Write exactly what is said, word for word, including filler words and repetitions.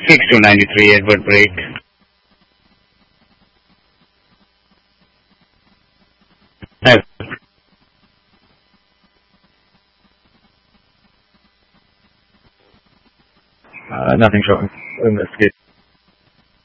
six two nine three, Edward Break. Uh, nothing showing. Investigate.